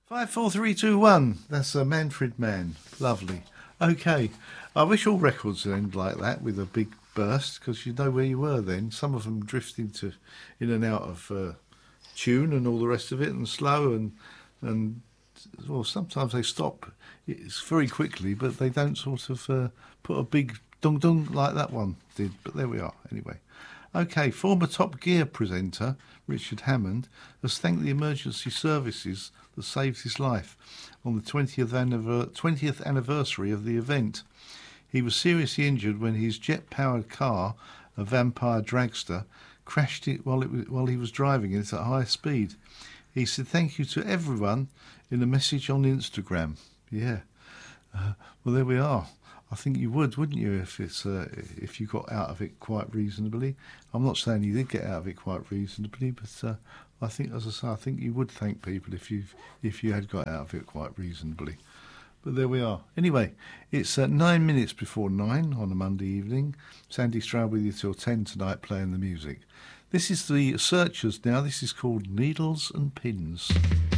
5, 4, 3, 2, 1. That's a Manfred Mann. Lovely. Okay. I wish all records would end like that with a big burst, because you know where you were then. Some of them drift into in and out of tune and all the rest of it, and slow and well, sometimes they stop. It's very quickly, but they don't sort of put a big dung dung like that one did. But there we are. Anyway. Okay, former Top Gear presenter Richard Hammond has thanked the emergency services that saved his life on the 20th anniversary of the event. He was seriously injured when his jet-powered car, a Vampire Dragster, crashed it while he was driving it at high speed. He said thank you to everyone in a message on Instagram. Yeah. Well, there we are. I think you would, wouldn't you, if you got out of it quite reasonably? I'm not saying you did get out of it quite reasonably, but I think, as I say, I think you would thank people if you had got out of it quite reasonably. But there we are. Anyway, it's 9 minutes before 9 on a Monday evening. Sandy Stroud with you till 10 tonight, playing the music. This is the Searchers now. This is called Needles and Pins.